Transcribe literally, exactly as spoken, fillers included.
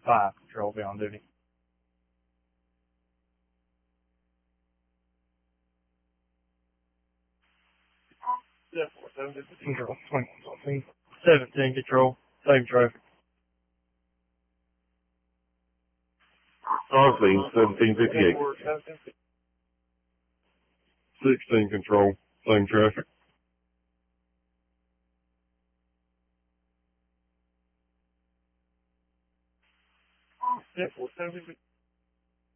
five, Control, be on duty. Control, twenty-one, seventeen, Control, same traffic. Honestly, seventeen fifty-eight. sixteen, Control, same traffic. Yep,